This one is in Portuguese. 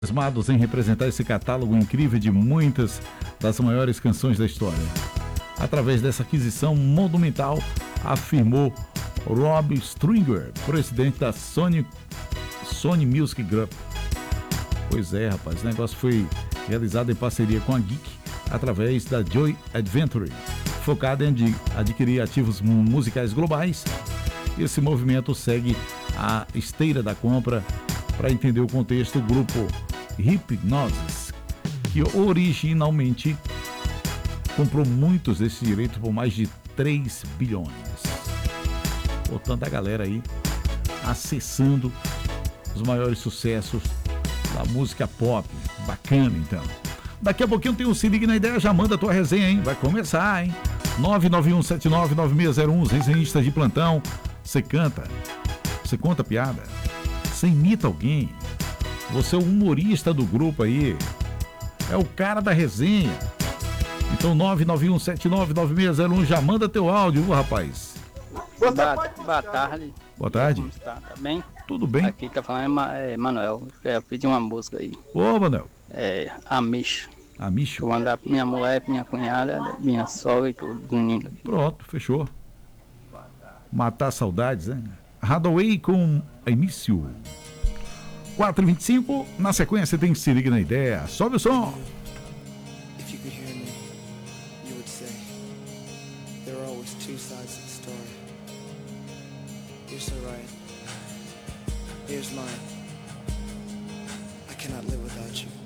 Entusiasmados em representar esse catálogo incrível de muitas das maiores canções da história. Através dessa aquisição monumental, afirmou Rob Stringer, presidente da Sony Music Group. Pois é, rapaz, o negócio foi realizado em parceria com a Geek, através da Joy Adventure, focada em adquirir ativos musicais globais. Esse movimento segue a esteira da compra. Para entender o contexto, o grupo Hipgnosis, que originalmente comprou muitos desses direitos por mais de 3 bilhões. Portanto, a galera aí acessando os maiores sucessos da música pop. Bacana, então. Daqui a pouquinho tem um Se Liga na Ideia, já manda a tua resenha, hein? Vai começar, hein? 991799601, resenhista de plantão. Você canta, você conta piada, você imita alguém, você é o humorista do grupo aí, é o cara da resenha. Então 991799601, já manda teu áudio, rapaz. Boa tarde. Boa tarde. Como está? Tá bem? Tudo bem. Aqui tá falando é Manuel. Eu pedi uma música aí. Ô, Manuel. Amish. Amish. Vou mandar pra minha mulher, pra minha cunhada, minha sogra e tudo. Lindo. Pronto, fechou. Matar saudades, né? Hathaway com Início. 4h25, na sequência tem Se Liga na Ideia. Sobe o som. If you could hear me, you would say there are always two sides to the story. You're so right. Here's mine. I cannot live without you.